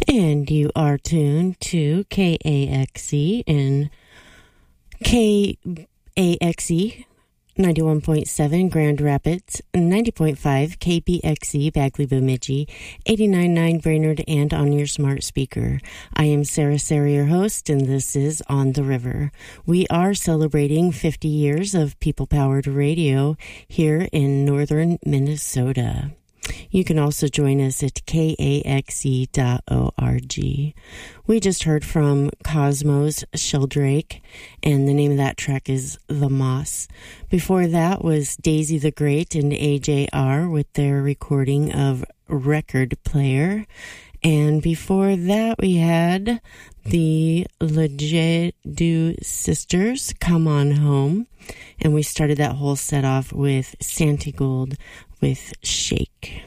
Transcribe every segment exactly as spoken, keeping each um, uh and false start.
And you are tuned to K A X E and K A X E ninety-one point seven Grand Rapids, ninety point five K B X E Bagley Bemidji, eighty-nine point nine Brainerd, and on your smart speaker. I am Sarah Sarah, your host, and this is On the River. We are celebrating fifty years of people-powered radio here in northern Minnesota. You can also join us at K A X E dot org. We just heard from Cosmos Sheldrake, and the name of that track is The Moss. Before that was Daisy the Great and A J R with their recording of Record Player. And before that we had the Lejedu Sisters, Come On Home. And we started that whole set off with Santigold with Shake.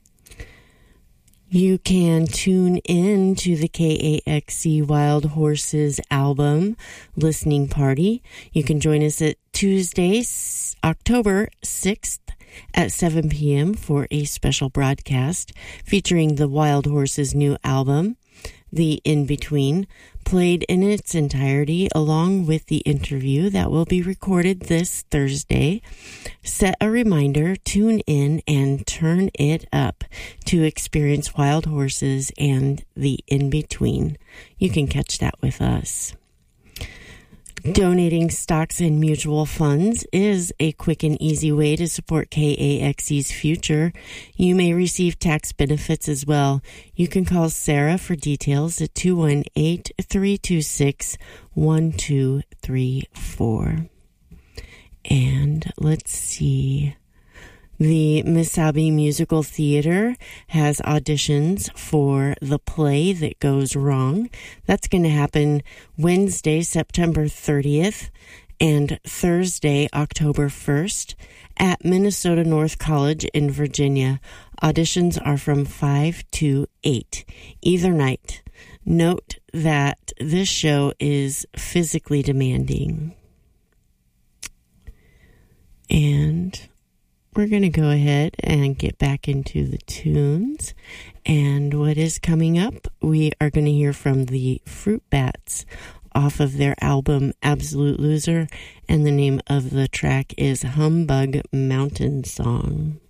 You can tune in to the K A X E Wild Horses album listening party. You can join us at Tuesday, October sixth at seven p.m. for a special broadcast featuring the Wild Horses' new album, The In-Between, played in its entirety along with the interview that will be recorded this Thursday. Set a reminder, tune in, and turn it up to experience Wild Horses and The In-Between. You can catch that with us. Donating stocks and mutual funds is a quick and easy way to support K A X E's future. You may receive tax benefits as well. You can call Sarah for details at two one eight, three two six, one two three four. And let's see. The Mesabi Musical Theater has auditions for the play That Goes Wrong. That's going to happen Wednesday, September thirtieth, and Thursday, October first, at Minnesota North College in Virginia. Auditions are from five to eight, either night. Note that this show is physically demanding. And we're going to go ahead and get back into the tunes. And what is coming up? We are going to hear from the Fruit Bats off of their album Absolute Loser. And the name of the track is Humbug Mountain Song.